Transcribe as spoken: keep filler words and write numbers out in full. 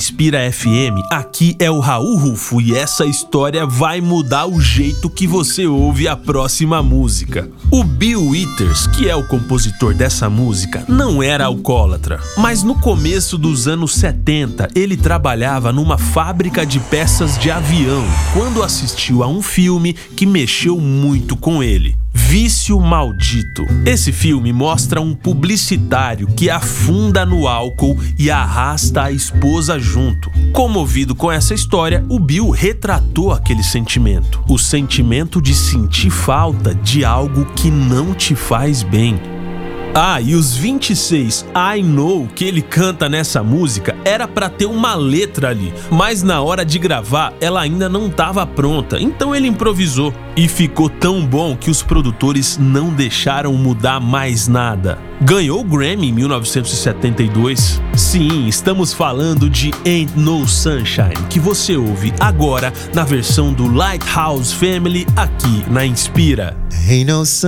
Inspira F M, aqui é o Raul Rufo e essa história vai mudar o jeito que você ouve a próxima música. O Bill Withers, que é o compositor dessa música, não era alcoólatra, mas no começo dos anos setenta ele trabalhava numa fábrica de peças de avião quando assistiu a um filme que mexeu muito com ele. Vício Maldito. Esse filme mostra um publicitário que afunda no álcool e arrasta a esposa junto. Comovido com essa história, o Bill retratou aquele sentimento. O sentimento de sentir falta de algo que não te faz bem. Ah, e os vinte e seis I Know que ele canta nessa música era pra ter uma letra ali, mas na hora de gravar ela ainda não estava pronta, então ele improvisou. E ficou tão bom que os produtores não deixaram mudar mais nada. Ganhou o Grammy em mil novecentos e setenta e dois. Sim, estamos falando de Ain't No Sunshine, que você ouve agora na versão do Lighthouse Family aqui na Inspira. Ain't no sun